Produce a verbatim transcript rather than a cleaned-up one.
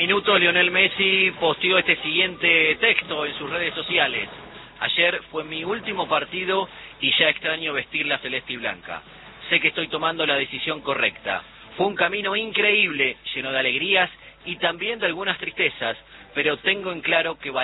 minutos, Lionel Messi posteó este siguiente texto en sus redes sociales. Ayer fue mi último partido y ya extraño vestir la celeste y blanca. Sé que estoy tomando la decisión correcta. Fue un camino increíble, lleno de alegrías y también de algunas tristezas, pero tengo en claro que